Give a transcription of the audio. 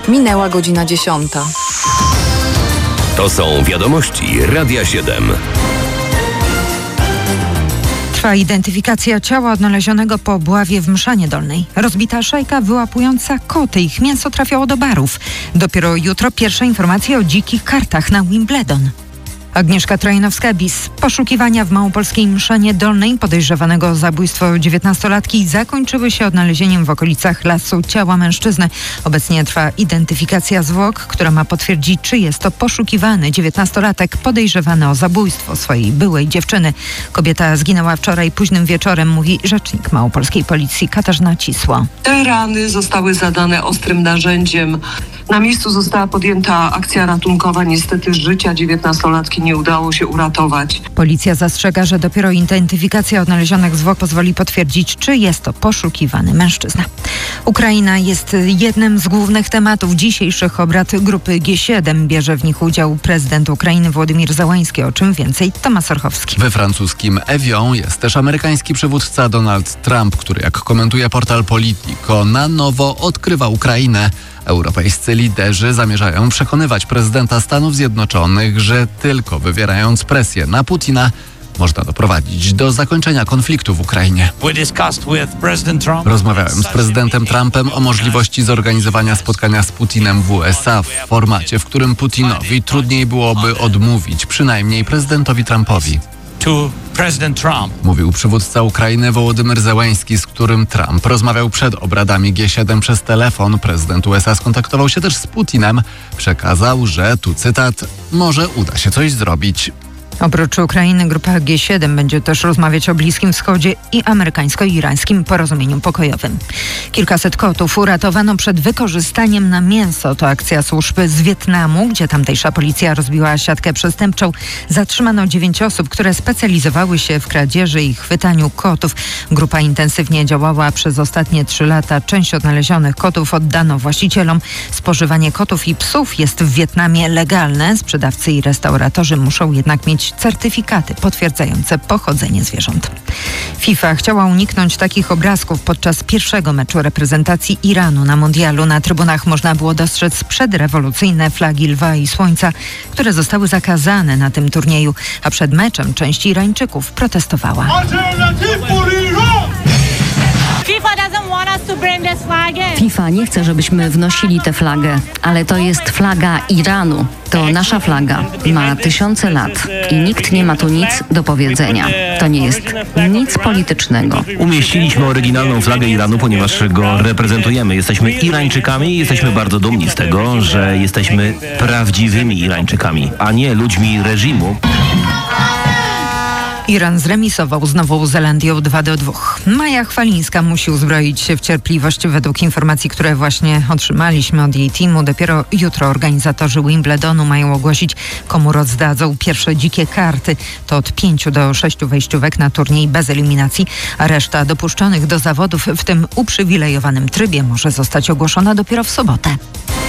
Minęła godzina 10. To są wiadomości Radia 7. Trwa identyfikacja ciała odnalezionego po obławie w Mszanie Dolnej. Rozbita szajka wyłapująca koty. Ich mięso trafiało do barów. Dopiero jutro pierwsze informacje o dzikich kartach na Wimbledon. Agnieszka Trojanowska-Bis. Poszukiwania w małopolskiej Mszanie Dolnej podejrzewanego o zabójstwo 19-latki zakończyły się odnalezieniem w okolicach lasu ciała mężczyzny. Obecnie trwa identyfikacja zwłok, która ma potwierdzić, czy jest to poszukiwany 19-latek podejrzewany o zabójstwo swojej byłej dziewczyny. Kobieta zginęła wczoraj późnym wieczorem, mówi rzecznik małopolskiej policji Katarzyna Cisło. Te rany zostały zadane ostrym narzędziem. Na miejscu została podjęta akcja ratunkowa. Niestety życia 19-latki nie udało się uratować. Policja zastrzega, że dopiero identyfikacja odnalezionych zwłok pozwoli potwierdzić, czy jest to poszukiwany mężczyzna. Ukraina jest jednym z głównych tematów dzisiejszych obrad grupy G7. Bierze w nich udział prezydent Ukrainy Władimir Zełański. O czym więcej Tomasz Orchowski. We francuskim Evian jest też amerykański przywódca Donald Trump, który, jak komentuje portal Politico, na nowo odkrywa Ukrainę. Europejscy liderzy zamierzają przekonywać prezydenta Stanów Zjednoczonych, że tylko wywierając presję na Putina można doprowadzić do zakończenia konfliktu w Ukrainie. Rozmawiałem z prezydentem Trumpem o możliwości zorganizowania spotkania z Putinem w USA w formacie, w którym Putinowi trudniej byłoby odmówić, przynajmniej prezydentowi Trumpowi. Mówił przywódca Ukrainy Wołodymyr Zełański, z którym Trump rozmawiał przed obradami G7 przez telefon. Prezydent USA skontaktował się też z Putinem. Przekazał, że, tu cytat, może uda się coś zrobić. Oprócz Ukrainy grupa G7 będzie też rozmawiać o Bliskim Wschodzie i amerykańsko-irańskim porozumieniu pokojowym. Kilkaset kotów uratowano przed wykorzystaniem na mięso. To akcja służb z Wietnamu, gdzie tamtejsza policja rozbiła siatkę przestępczą. Zatrzymano 9 osób, które specjalizowały się w kradzieży i chwytaniu kotów. Grupa intensywnie działała przez ostatnie 3 lata. Część odnalezionych kotów oddano właścicielom. Spożywanie kotów i psów jest w Wietnamie legalne. Sprzedawcy i restauratorzy muszą jednak mieć certyfikaty potwierdzające pochodzenie zwierząt. FIFA chciała uniknąć takich obrazków podczas pierwszego meczu reprezentacji Iranu na mundialu. Na trybunach można było dostrzec przedrewolucyjne flagi lwa i słońca, które zostały zakazane na tym turnieju, a przed meczem część Irańczyków protestowała. FIFA nie chce, żebyśmy wnosili tę flagę, ale to jest flaga Iranu. To nasza flaga. Ma tysiące lat i nikt nie ma tu nic do powiedzenia. To nie jest nic politycznego. Umieściliśmy oryginalną flagę Iranu, ponieważ go reprezentujemy. Jesteśmy Irańczykami i jesteśmy bardzo dumni z tego, że jesteśmy prawdziwymi Irańczykami, a nie ludźmi reżimu. Iran zremisował z Nową Zelandią 2-2. Maja Chwalińska musi uzbroić się w cierpliwość. Według informacji, które właśnie otrzymaliśmy od jej teamu, dopiero jutro organizatorzy Wimbledonu mają ogłosić, komu rozdadzą pierwsze dzikie karty. To od 5 do 6 wejściówek na turniej bez eliminacji, a reszta dopuszczonych do zawodów w tym uprzywilejowanym trybie może zostać ogłoszona dopiero w sobotę.